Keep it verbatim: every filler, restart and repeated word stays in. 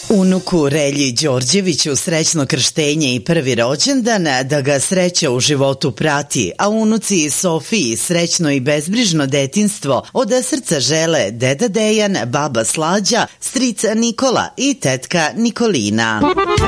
Unuku Relji Đorđeviću srećno krštenje i prvi rođendan, da ga sreća u životu prati, a unuci Sofiji srećno i bezbrižno detinjstvo od srca žele deda Dejan, baba Slađa, stric Nikola i tetka Nikolina.